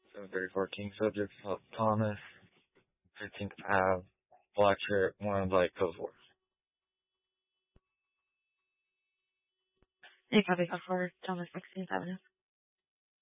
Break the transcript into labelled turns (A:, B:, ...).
A: 734 King subject, Thomas, 15th Ave, black shirt, one light code 4.
B: Any copy code 4, Thomas 16th Avenue.